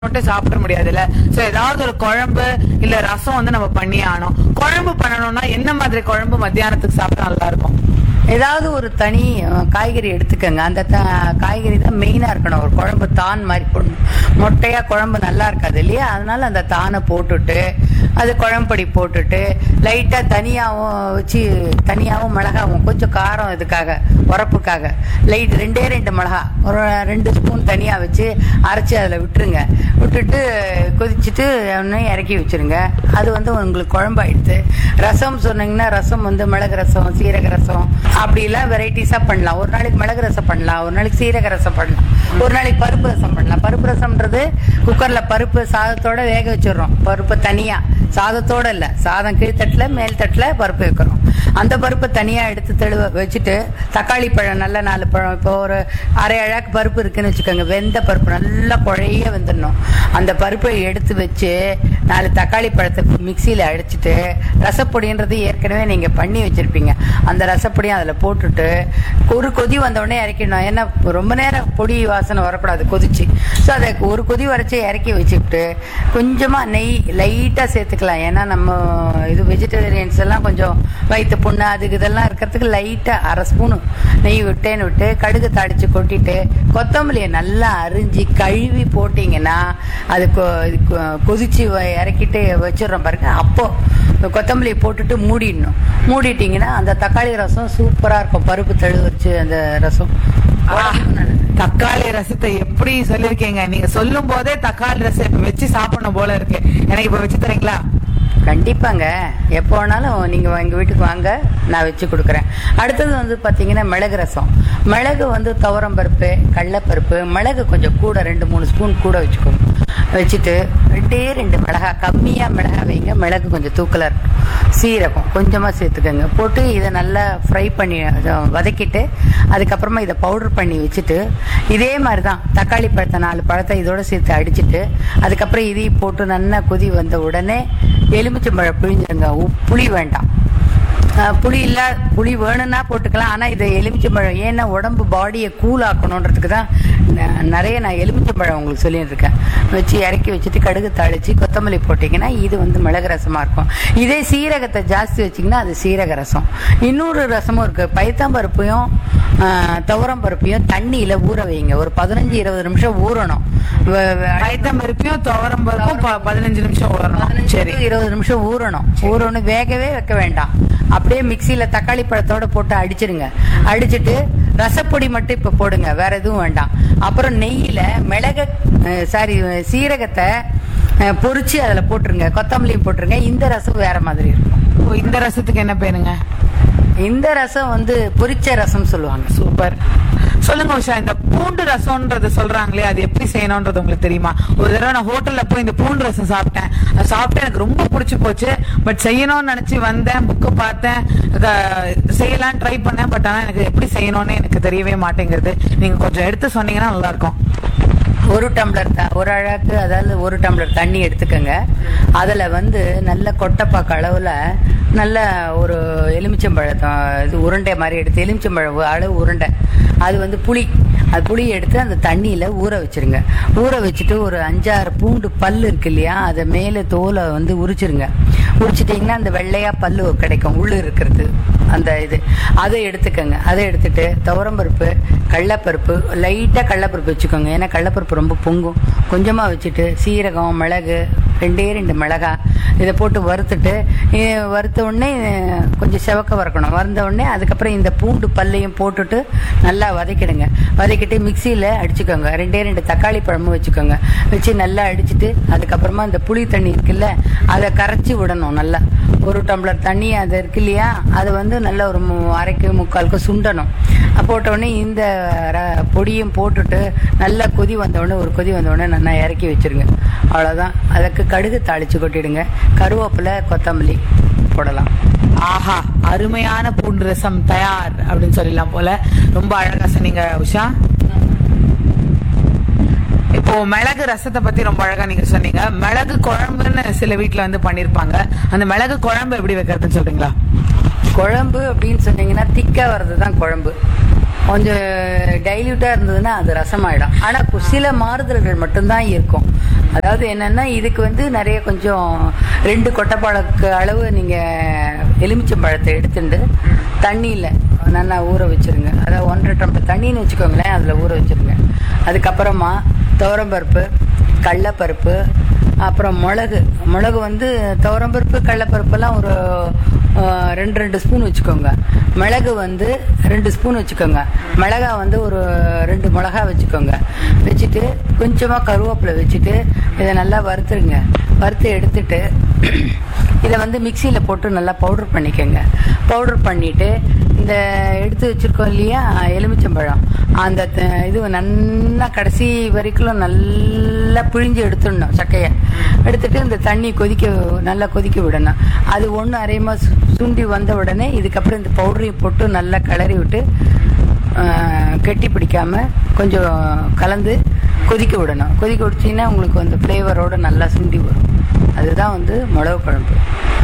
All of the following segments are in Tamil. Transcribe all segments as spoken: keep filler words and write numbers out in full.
மட்டும் சாப்பிட முடியாதுல்ல. சோ ஏதாவது ஒரு குழம்பு இல்ல ரசம் வந்து நம்ம பண்ணியே ஆகணும். குழம்பு பண்ணணும்னா என்ன மாதிரி குழம்பு மத்தியானத்துக்கு சாப்பிட்டா நல்லா இருக்கும்? ஏதாவது ஒரு தனி அஹ், காய்கறி எடுத்துக்கங்க. அந்த த- காய்கறி தான் மெயினா இருக்கணும். ஒரு குழம்பு தான் மாதிரி போடணும். மொட்டையா குழம்பு நல்லா இருக்காது இல்லையா? அதனால அந்த தானை போட்டுட்டு அது குழம்புப்பொடி போட்டுட்டு லைட்டா தனியாவும் வச்சு தனியாவும் மிளகாவும் கொஞ்சம் காரம் இதுக்காக உரப்புக்காக லைட் ரெண்டே ரெண்டு மிளகா ஒரு ரெண்டு ஸ்பூன் தனியா வச்சு அரைச்சி அதில் விட்டுருங்க. விட்டுட்டு கொதிச்சுட்டு ஒன்று இறக்கி வச்சிருங்க. அது வந்து உங்களுக்கு குழம்பாயிடுது. ரசம் சொன்னீங்கன்னா ரசம் வந்து மிளகு ரசம், சீரக ரசம் அப்படிலாம் வெரைட்டிஸா பண்ணலாம். ஒரு நாளைக்கு மிளகு ரசம் பண்ணலாம், ஒரு நாளைக்கு சீரக ரசம் பண்ணலாம், ஒரு நாளைக்கு பருப்பு ரசம் பண்ணலாம். பருப்பு ரசம்ன்றது குக்கர்ல பருப்பு சாதத்தோட வேக வச்சிடுறோம். பருப்பு தனியா, சாதத்தோட இல்ல, சாதம் கீழ்த்தட்டுல மேல் தட்டுல பருப்பு வைக்கிறோம். அந்த பருப்பை தனியா எடுத்து தெளிவ வச்சுட்டு தக்காளி பழம் நல்ல நாலு பழம், இப்போ ஒரு அரை அழாக்கு பருப்பு இருக்குன்னு வச்சுக்கோங்க. வெந்த பருப்பு நல்லா குழைய வெந்துடணும். அந்த பருப்பை எடுத்து வச்சு நாலு தக்காளி பழத்தை மிக்சியில அடிச்சுட்டு ரசப்பொடின்றது ஏற்கனவே நீங்க பண்ணி வச்சிருப்பீங்க. அந்த ரசப்பொடியும் அதுல போட்டுட்டு ஒரு கொதி வந்த உடனே இறக்கிடணும். ஏன்னா ரொம்ப நேரம் பொடி வாசனை வரக்கூடாது கொதிச்சு. ஸோ அதை ஒரு கொதி வரைச்சி இறக்கி வச்சுக்கிட்டு கொஞ்சமா நெய் லைட்டா சேர்த்துக்கலாம். ஏன்னா நம்ம இது வெஜிடேரியன்ஸ் எல்லாம் கொஞ்சம் வயிற்று புண்ணு அதுக்கு இதெல்லாம் இருக்கிறதுக்கு லைட்டா அரை ஸ்பூனு நெய் விட்டேன்னு விட்டு கடுகு தாளிச்சு கொட்டிட்டு கொத்தமல்லியை நல்லா அரிஞ்சு கழுவி போட்டீங்கன்னா அது கொ- இது கொ- கொதிச்சு வ- இறக்கிட்டு வச்சிடுறோம் பாருங்க. அப்போ கொத்தமல்லியை போட்டுட்டு மூடிடணும். மூடிட்டீங்கன்னா அந்த தக்காளி ரசம் சூப்பரா இருக்கும். பருப்பு தழு வச்சு அந்த ரசம் ஆ, தக்காளி ரசத்தை எப்படி சொல்லிருக்கீங்க? நீங்க சொல்லும் போதே தக்காளி ரசம் இப்ப வச்சு சாப்பிடணும் போல இருக்கு. எனக்கு இப்ப வச்சு தரீங்களா? கண்டிப்பாங்க. எப்போ வேணாலும் நீங்க எங்க வீட்டுக்கு வாங்க, நான் வச்சு கொடுக்குறேன். அடுத்தது வந்து பாத்தீங்கன்னா மிளகு ரசம். மிளகு வந்து துவரம் பருப்பு, கடலைப்பருப்பு, மிளகு கொஞ்சம் கூட ரெண்டு மூணு ஸ்பூன் கூட வச்சுக்கோங்க. வச்சுட்டு ரெண்டே ரெண்டு மிளகா, கம்மியா மிளகா வைங்க. மிளகு கொஞ்சம் தூக்கலா இருக்கும். சீரகம் கொஞ்சமா சேர்த்துக்கோங்க. போட்டு இதை நல்லா ஃப்ரை பண்ணி அதை வதக்கிட்டு அதுக்கப்புறமா இதை பவுடர் பண்ணி வச்சுட்டு இதே மாதிரி தான் தக்காளி பழத்தை நாலு பழத்தை இதோட சேர்த்து அடிச்சுட்டு அதுக்கப்புறம் இதையும் போட்டு நல்லா கொதி வந்த உடனே எலுமிச்சம்பழம் பிழிஞ்சிருங்க. உப்பு- புளி வேண்டாம். அஹ் புளி இல்ல, புளி வேணும்னா போட்டுக்கலாம். ஆனா இது எலுமிச்சம்பழம் ஏன்னா உடம்பு பாடியை கூல் ஆக்கணுன்றதுக்கு தான் ந- நிறைய நான் எலுமிச்சம்பழம் உங்களுக்கு சொல்லிட்டு இருக்கேன். வச்சு இறக்கி வச்சுட்டு கடுகு தாளிச்சு கொத்தமல்லி போட்டீங்கன்னா இது வந்து மிளகு ரசமா இருக்கும். இதே சீரகத்தை ஜாஸ்தி வச்சீங்கன்னா அது சீரக ரசம். இன்னொரு ரசமும் இருக்கு. பைத்தம்பருப்பையும் அஹ், துவரம் பருப்பையும் தண்ணியில ஊற வைங்க. ஒரு பதினஞ்சு இருபது நிமிஷம் ஊறணும். வ- வ- பைத்தம் பருப்பையும் துவரம் பருப்பும் ப- பதினஞ்சு நிமிஷம் வரணும். சரி. இருபது நிமிஷம் ஊறணும். ஊறணும் வேகவே வைக்க வேண்டாம். அப்படியே மிக்சியில தக்காளி பழத்தோட போட்டு அடிச்சிருங்க. அடிச்சிட்டு ரசப்பொடி மட்டும் இப்ப போடுங்க, வேற எதுவும் வேண்டாம். அப்புறம் நெய்யில மிளக சாரி சீரகத்தை அஹ், பொரிச்சு அதுல போட்டுருங்க. கொத்தமல்லியும் போட்டுருங்க. இந்த ரசம் வேற மாதிரி இருக்கும். ஓ, இந்த ரசத்துக்கு என்ன பேருங்க? இந்த ரசம் வந்து பொரிச்ச ரசம் சொல்லுவாங்க. சூப்பர். சொல்லுங்க உஷா, இந்த பூண்டு ரசம்ன்றது சொல்றாங்களே அது எப்படி செய்யணும்ன்றது உங்களுக்கு தெரியுமா? ஒரு தடவை நான் ஹோட்டல்ல போய் இந்த பூண்டு ரசம் சாப்பிட்டேன். அது சாப்பிட்டு எனக்கு ரொம்ப பிடிச்சு போச்சு. பட் செய்யணும்னு நினைச்சு வந்தேன், புக்கு பார்த்தேன், இத செய்யலாம் ட்ரை பண்ணேன். பட் ஆனா எனக்கு எப்படி செய்யணும்னு எனக்கு தெரியவே மாட்டேங்குது. நீங்க கொஞ்சம் எடுத்து சொன்னீங்கன்னா நல்லா இருக்கும். ஒரு டம்ளர் த- ஒரு அழகு அதாவது ஒரு டம்ளர் தண்ணி எடுத்துக்கோங்க. அதுல வந்து நல்ல கொட்டைப்பாக்கு அளவுல நல்ல ஒரு எலுமிச்சம்பழம் இது உருண்டை மாதிரி எடுத்து எலுமிச்சம்பழம் அளவு உருண்டை அது வந்து புளி அது புளி எடுத்து அந்த தண்ணியில ஊற வச்சிருங்க. ஊற வச்சுட்டு ஒரு அஞ்சாறு பூண்டு பல்லு இருக்கு இல்லையா, அதை மேலே தோலை வந்து உரிச்சிருங்க. உரிச்சிட்டிங்கன்னா அந்த வெள்ளையா பல்லு கிடைக்கும் உள்ளு இருக்கிறது அந்த இது. அதை எடுத்துக்கோங்க. அதை எடுத்துட்டு துவரம்பருப்பு, கடலைப்பருப்பு, லைட்டாக கடலைப்பருப்பு வச்சுக்கோங்க. ஏன்னா கடலைப்பருப்பு ரொம்ப பொங்கும். கொஞ்சமாக வச்சுட்டு சீரகம், மிளகு, ரெண்டே ரெண்டு மிளகா இதை போட்டு வறுத்துட்டு இ- வறுத்த உடனே கொஞ்சம் செவக்க வறுக்கணும். வறுத்த உடனே அதுக்கப்புறம் இந்த பூண்டு பல்லையும் போட்டுட்டு நல்லா வதக்கிடுங்க. வதக்கிட்டு மிக்சியில் அடிச்சுக்கோங்க. ரெண்டே ரெண்டு தக்காளி பழமும் வச்சுக்கோங்க. வச்சு நல்லா அடிச்சுட்டு அதுக்கப்புறமா இந்த புளி தண்ணி இருக்குல்ல அதை கரைச்சி விடணும். நல்லா ஒரு டம்ளர் தண்ணி அது இருக்கு இல்லையா, அது வந்து நல்லா ஒரு மு- அரைக்கு முக்காலுக்கு சுண்டணும். போட்ட உடனே இந்த ர- பொடியும் போட்டுட்டு நல்லா கொதி வந்த உடனே ஒரு கொதி வந்த உடனே நல்லா இறக்கி வச்சிருங்க. அவ்வளோதான். அதுக்கு கடுகு தாளிச்சு கொட்டிடுங்க. கருவேப்பிலை, கொத்தமல்லி போடலாம். ஆஹா, அருமையான பூண்டு ரசம் தயார் அப்படின்னு சொல்லலாம் போல. ரொம்ப அழகா சொன்னீங்க உஷா. இப்போ மிளகு ரசத்தை பத்தி ரொம்ப அழகா நீங்க சொன்னீங்க. மிளகு குழம்புன்னு சில வீட்டுல வந்து பண்ணிருப்பாங்க. அந்த மிளகு குழம்பு எப்படி வைக்கிறதுன்னு சொல்றீங்களா? குழம்பு அப்படின்னு சொன்னீங்கன்னா திக்கா வர்றது தான் குழம்பு. கொஞ்சம் டைல்யூட்டா இருந்ததுன்னா அது ரசமாயிடும். ஆனா கு- சில மாறுதல்கள் மட்டும்தான் இருக்கும். அதாவது என்னன்னா இதுக்கு வந்து நிறைய கொஞ்சம் ரெண்டு கொட்டைப்பாளக்கு அளவு நீங்க எலுமிச்சம்பழத்தை எடுத்துட்டு தண்ணியில நல்லா ஊற வச்சிருங்க. அதாவது ஒன்றரை டம்ளர் தண்ணின்னு வச்சுக்கோங்களேன், அதுல ஊற வச்சிருங்க. அதுக்கப்புறமா துவரம்பருப்பு, கடலைப்பருப்பு, அப்புறம் மிளகு மிளகு வந்து துவரம்பருப்பு கடலைப்பருப்பெல்லாம் ஒரு அஹ், ரெண்டு ரெண்டு ஸ்பூன் வச்சுக்கோங்க. மிளகு வந்து ரெண்டு ஸ்பூன் வச்சுக்கோங்க. மிளகா வந்து ஒரு ரெண்டு மிளகா வச்சுக்கோங்க. வச்சுட்டு கொஞ்சமாக கருவேப்பிலை வச்சுட்டு இதை நல்லா வறுத்துருங்க. வறுத்து எடுத்துட்டு இதை வந்து மிக்சியில் போட்டு நல்லா பவுடர் பண்ணிக்கோங்க. பவுடர் பண்ணிட்டு இந்த எடுத்து வச்சிருக்கோம் இல்லையா எலுமிச்சம்பழம், அந்த த- இது நல்லா கடைசி வரைக்கும் நல்லா பிழிஞ்சு எடுத்துடணும். சக்கையை எடுத்துட்டு இந்த தண்ணி கொதிக்க நல்லா கொதிக்க விடணும். அது ஒன்று அரைமா சுண்டி வந்த உடனே இதுக்கப்புறம் இந்த பவுடரையும் போட்டு நல்லா கிளறி விட்டு ஆஹ், கெட்டி பிடிக்காம கொஞ்சம் கலந்து கொதிக்க விடணும். கொதிக்க விடுச்சிங்கன்னா உங்களுக்கு அந்த ஃப்ளேவரோட நல்லா சுண்டி வரும். அதுதான் வந்து மிளகு குழம்பு.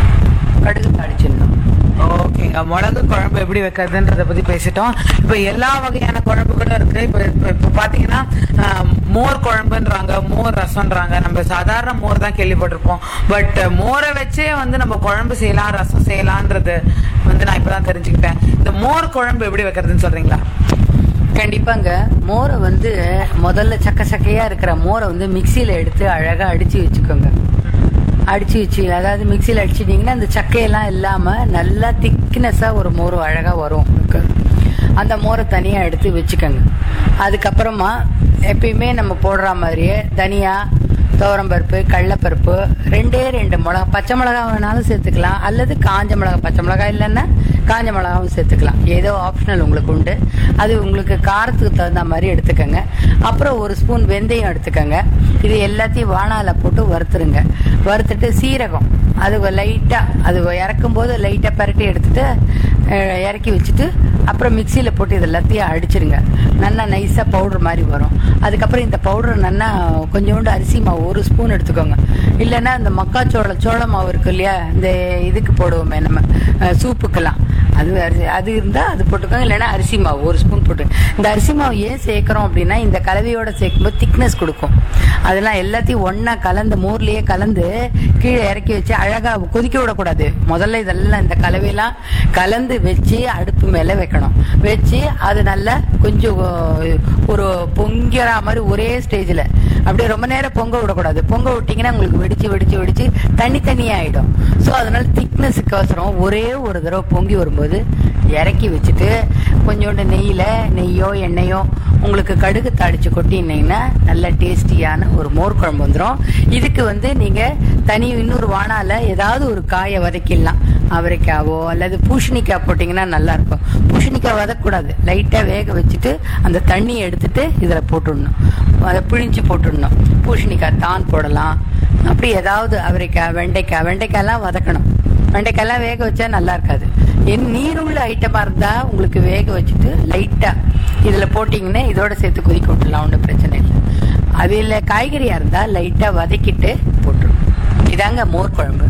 கடுகு தாளிச்சிடணும். ஓகேங்க, மிளகு குழம்பு எப்படி வைக்கிறதுன்றத பத்தி பேசிட்டோம். இப்ப எல்லா வகையான குழம்புகளும் இருக்கு. இப்ப இப்ப- இப்ப பாத்தீங்கன்னா ஆஹ், மோர் குழம்புன்றாங்க, மோர் ரசம்ன்றாங்க. நம்ம சாதாரண மோர் தான் கேள்விப்பட்டிருப்போம். பட் மோரை வச்சே வந்து நம்ம குழம்பு செய்யலாம், ரசம் செய்யலான்றது வந்து நான் இப்பதான் தெரிஞ்சுக்கிட்டேன். இந்த மோர் குழம்பு எப்படி வைக்கிறதுன்னு சொல்றீங்களா? கண்டிப்பாங்க. மோரை வந்து முதல்ல சக்க சக்கையா இருக்கிற மோரை வந்து மிக்சியில எடுத்து அழகா அடிச்சு வச்சுக்கோங்க. அடிச்சு வச்சு அதாவது மிக்சியில் அடிச்சிட்டிங்கன்னா அந்த சக்கையெல்லாம் இல்லாம நல்லா திக்னஸா ஒரு மோர் அழகா வரும். உங்களுக்கு அந்த மோரை தனியா எடுத்து வச்சுக்கோங்க. அதுக்கப்புறமா எப்பயுமே நம்ம போடுற மாதிரியே தனியா, துவரம்பருப்பு, கடலைப்பருப்பு, ரெண்டே ரெண்டு மிளகா, பச்சை மிளகா வேணாலும் சேர்த்துக்கலாம், அல்லது காஞ்ச மிளகா, பச்சை மிளகா இல்லைன்னா காஞ்ச மிளகாவும் சேர்த்துக்கலாம். ஏதோ ஆப்ஷனல் உங்களுக்கு உண்டு. அது உங்களுக்கு காரத்துக்கு தகுந்த மாதிரி எடுத்துக்கோங்க. அப்புறம் ஒரு ஸ்பூன் வெந்தயம் எடுத்துக்கோங்க. இது எல்லாத்தையும் வாணால போட்டு வறுத்துருங்க. வறுத்துட்டு சீரகம் அது லைட்டா அது இறக்கும் போது லைட்டா பரட்டி எடுத்துட்டு அஹ், இறக்கி வச்சுட்டு அப்புறம் மிக்சியில போட்டு இது எல்லாத்தையும் அடிச்சிருங்க. நல்லா நைஸா பவுடர் மாதிரி வரும். அதுக்கப்புறம் இந்த பவுடர் நல்லா கொஞ்சோண்டு அரிசி மாவு ஒரு ஸ்பூன் எடுத்துக்கோங்க. இல்லைன்னா இந்த மக்காச்சோள சோள மாவு இருக்கு இல்லையா, இந்த இதுக்கு போடுவோமே நம்ம அஹ், சூப்புக்கெல்லாம், அது அரிசி அது இருந்தா அது போட்டுக்கோங்க. இல்லைன்னா அரிசி மாவு ஒரு ஸ்பூன் போட்டு. இந்த அரிசி மாவு ஏன் சேர்க்கிறோம் அப்படின்னா இந்த கலவையோட சேர்க்கும்போது திக்னஸ் கொடுக்கும். அதெல்லாம் எல்லாத்தையும் ஒண்ணா கலந்து மோர்லயே கலந்து கீழே இறக்கி வச்சு அழகா கொதிக்க விடக்கூடாது. முதல்ல இதெல்லாம் இந்த கலவையெல்லாம் கலந்து வச்சு அடுப்பு மேல வைக்கணும். வச்சு அது நல்லா கொஞ்சம் ஒரு பொங்கிற மாதிரி ஒரே ஸ்டேஜ்ல அப்படியே ரொம்ப நேரம் பொங்க விடக்கூடாது. பொங்க விட்டீங்கன்னா உங்களுக்கு வெடிச்சு வெடிச்சு வெடிச்சு தனி தனியாயிடும். ஸோ அதனால திக்னஸுக்கு அவசரம் ஒரே ஒரு தடவை பொங்கி வரும்போது இறக்கி வச்சுட்டு கொஞ்சோண்டு நெய்யில நெய்யோ எண்ணெயோ உங்களுக்கு கடுகு தாளிச்சு கொட்டினீங்கன்னா நல்ல டேஸ்டியான ஒரு மோர் குழம்பு வந்துடும். இதுக்கு வந்து நீங்க தனி இன்னொரு வானால ஏதாவது ஒரு காயை வதக்கிடலாம். அவரைக்காவோ அல்லது பூசணிக்காய் போட்டீங்கன்னா நல்லா இருக்கும். பூசணிக்காய் வதக்கூடாது, லைட்டா வேக வச்சுட்டு அந்த தண்ணியை எடுத்துட்டு இதுல போட்டுடணும். அதை பிழிஞ்சு போட்டுடணும். பூசணிக்காய் தான் போடலாம். அப்படி ஏதாவது அவரைக்காய், வெண்டைக்காய் வெண்டைக்காய்லாம் வதக்கணும். வெண்டைக்காய்லாம் வேக வச்சா நல்லா இருக்காது. என் நீருள்ள ஐட்டமா இருந்தா உங்களுக்கு வேக வச்சுட்டு லைட்டா இதுல போட்டீங்கன்னா இதோட சேர்த்து கொதிக்க விட்டுலாம், ஒன்றும் பிரச்சனை இல்லை. அது இல்லை காய்கறியா இருந்தா லைட்டா வதக்கிட்டு போட்டுரும். இதாங்க மோர் குழம்பு.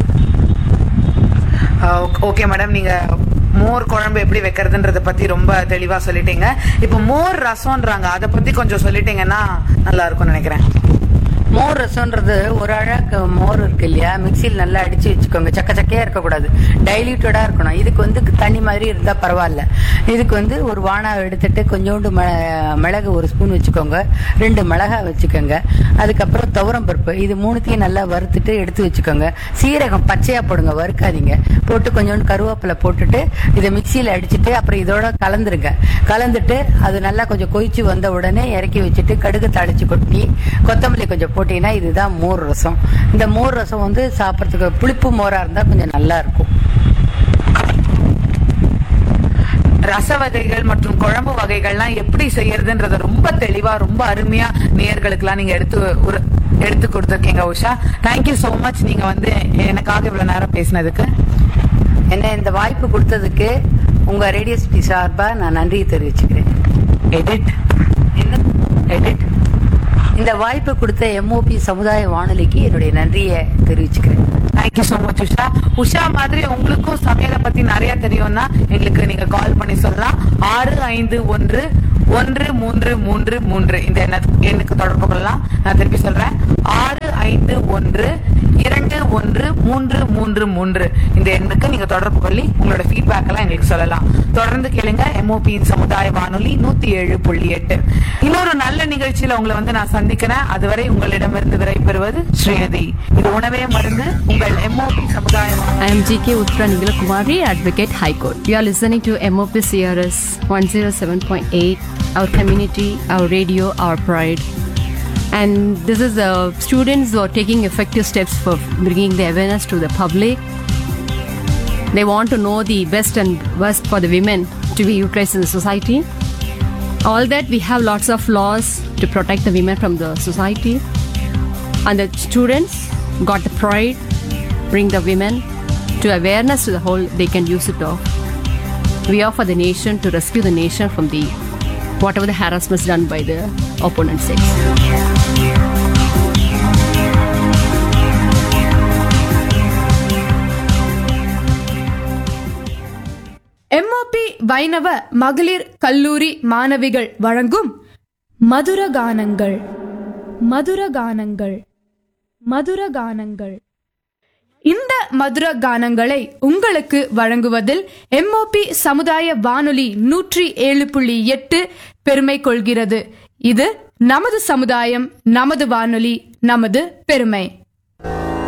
ஓகே மேடம், நீங்க மோர் குழம்பு எப்படி வைக்கிறதுன்றத பத்தி ரொம்ப தெளிவா சொல்லிட்டீங்க. இப்ப மோர் ரசம்ன்றாங்க, அதை பத்தி கொஞ்சம் சொல்லிட்டீங்கன்னா நல்லா இருக்கும்னு நினைக்கிறேன். மோர் ரசம்ன்றது ஒரு அழகு மோர் இருக்கு இல்லையா, மிக்சியில் நல்லா அடிச்சு வச்சுக்கோங்க. சக்க சக்கையா இருக்கக்கூடாது, டைல்யூட்டடா இருக்கணும். இதுக்கு வந்து தண்ணி மாதிரி இருந்தா பரவாயில்ல. இதுக்கு வந்து ஒரு வானா எடுத்துட்டு கொஞ்சோண்டு மிளகு ஒரு ஸ்பூன் வச்சுக்கோங்க, ரெண்டு மிளகா வச்சுக்கோங்க. அதுக்கப்புறம் துவரம் பருப்பு, இது மூணுத்தையும் நல்லா வறுத்துட்டு எடுத்து வச்சுக்கோங்க. சீரகம் பச்சையா போடுங்க, வறுக்காதீங்க. போட்டு கொஞ்சோண்டு கருவேப்பிலை போட்டுட்டு இதை மிக்சியில அடிச்சுட்டு அப்புறம் இதோட கலந்துருங்க. கலந்துட்டு அது நல்லா கொஞ்சம் கொதிச்சு வந்த உடனே இறக்கி வச்சுட்டு கடுகு தாளிச்சு கொட்டி கொத்தமல்லி கொஞ்சம் போட்டீங்கன்னா இதுதான் மோர் ரசம். இந்த மோர் ரசம் வந்து சாப்பிட்றதுக்கு புளிப்பு மோரா இருந்தா கொஞ்சம் நல்லா இருக்கும். ரச வகைகள் மற்றும் குழம்பு வகைகள்லாம் எப்படி செய்யறதுன்றத ரொம்ப தெளிவா ரொம்ப அருமையா நேயர்களுக்கெல்லாம் நீங்க எடுத்து ஒரு எடுத்து கொடுத்துருக்கீங்க உஷா. Thank you so much. நீங்க வந்து எனக்காக இவ்வளவு நேரம் பேசினதுக்கு, என்ன இந்த வாய்ப்பு கொடுத்ததுக்கு உங்க ரேடியோ சிட்டி சார்பா நான் நன்றி தெரிவிச்சுக்கிறேன். எடிட் என்ன எடிட் இந்த வாய்ப்பு கொடுத்த எம்ஓபி சமுதாய வானொலிக்கு என்னுடைய நன்றியை தெரிவிச்சுக்கிறேன். Thank you so much Usha. Usha மாதிரி உங்களுக்கும் சமையலை பத்தி நிறைய தெரியும்னா எங்களுக்கு நீங்க கால் பண்ணி சொல்லலாம். ஆறு ஐந்து ஒன்று ஒன்று மூன்று மூன்று மூன்று இந்த எண்ணுக்கு தொடர்பு கொள்ளலாம். நான் திருப்பி சொல்றேன், ஆறு ஐந்து ஒன்று இரண்டு ஒன்று மூன்று மூன்று மூன்று இந்த எண்ணுக்கு நீங்க தொடர்பு கொள்ளி உங்களோட ஃபீட்பேக் எல்லாம் எங்களுக்கு சொல்லலாம். தொடர்ந்து கேளுங்க எம்ஓபியின் சமுதாய வானொலி நூத்தி ஏழு புள்ளி எட்டு. இன்னொரு நல்ல நிகழ்ச்சியில உங்களை வந்து நான் சந்திக்கிறேன். அதுவரை உங்களிடமிருந்து விடைபெறுவது ஸ்ரீநிதி. இது உணவே மருந்து உங்கள் எம்ஓபி சமுதாய. I am G K Uttara Nigala Kumari, Advocate High Court. You are listening to M O P C R S one oh seven point eight, our community, our radio, our pride. And this is the students who are taking effective steps for bringing the awareness to the public. They want to know the best and worst for the women to be utilized in the society. All that we have lots of laws to protect the women from the society. And the students got the pride, bring the women to awareness to the whole, they can use it off. We are for the nation, to rescue the nation from the whatever the harassment done by the opponent sex. MOP வைணவ மகளிர் கல்லூரி மாணவிகள் வழங்கும் மதுர கானங்கள் மதுர கானங்கள் மதுர கானங்கள். இந்த மதுர கானங்களை உங்களுக்கு வழங்குவதில் எம்ஓபி சமுதாய வானொலி நூற்றி ஏழு புள்ளி எட்டு பெருமை கொள்கிறது. இது நமது சமுதாயம், நமது வானொலி, நமது பெருமை.